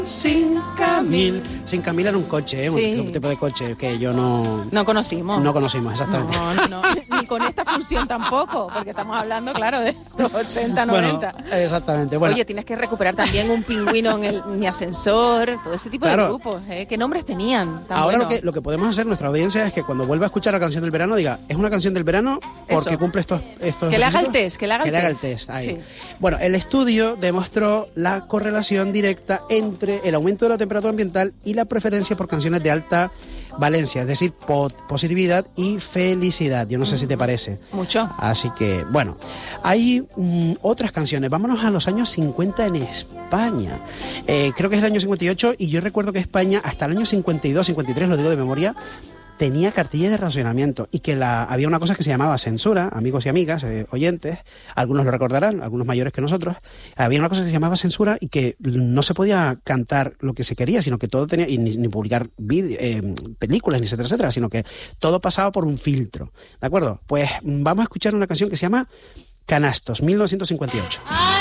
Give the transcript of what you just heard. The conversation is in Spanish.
5.000. 5.000 era un coche, un tipo de coche que yo no conocimos. No conocimos, exactamente. No, ni con esta función tampoco, porque estamos hablando, claro, de los 80, 90. Bueno, exactamente. Bueno. Oye, tienes que recuperar también un pingüino en mi ascensor, todo ese tipo de grupos, ¿eh? ¿Qué nombres tenían? Ahora lo que podemos hacer, nuestra audiencia, es que cuando vuelva a escuchar la canción del verano, diga, es una canción del verano porque cumple estos que le haga el test, que le haga el test. Ahí. Sí. Bueno, el estudio demostró la correlación directa entre el aumento de la temperatura ambiental y la preferencia por canciones de alta valencia, es decir, positividad y felicidad. Yo no sé si te parece. Mucho. Así que, bueno, hay otras canciones. Vámonos a los años 50 en España. Creo que es el año 58 y yo recuerdo que España hasta el año 52, 53, lo digo de memoria, tenía cartillas de racionamiento y que había una cosa que se llamaba censura, amigos y amigas, oyentes, algunos lo recordarán, algunos mayores que nosotros, había una cosa que se llamaba censura y que no se podía cantar lo que se quería, sino que todo tenía, y ni publicar películas, ni etcétera, etcétera, sino que todo pasaba por un filtro, ¿de acuerdo? Pues vamos a escuchar una canción que se llama Canastos, 1958.